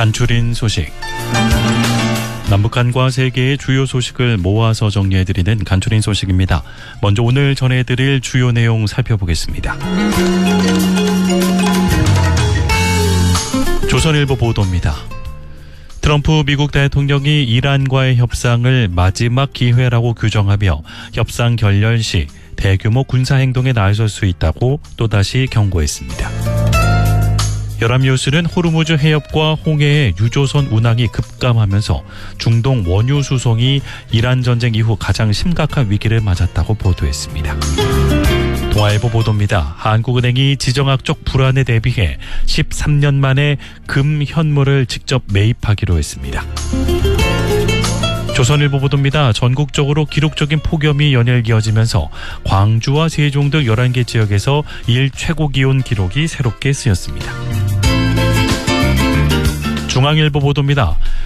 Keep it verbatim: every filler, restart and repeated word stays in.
간추린 소식. 남북한과 세계의 주요 소식을 모아서 정리해드리는 간추린 소식입니다. 먼저 오늘 전해드릴 주요 내용 살펴보겠습니다. 조선일보 보도입니다. 트럼프 미국 대통령이 이란과의 협상을 마지막 기회라고 규정하며 협상 결렬 시 대규모 군사행동에 나설 수 있다고 또다시 경고했습니다. 연합뉴스는 호르무즈 해협과 홍해의 유조선 운항이 급감하면서 중동 원유 수송이 이란 전쟁 이후 가장 심각한 위기를 맞았다고 보도했습니다. 동아일보 보도입니다. 한국은행이 지정학적 불안에 대비해 십삼 년 만에 금 현물을 직접 매입하기로 했습니다. 조선일보 보도입니다. 전국적으로 기록적인 폭염이 연일 이어지면서 광주와 세종 등 열한 개 지역에서 일 최고 기온 기록이 새롭게 쓰였습니다. 중앙일보 보도입니다.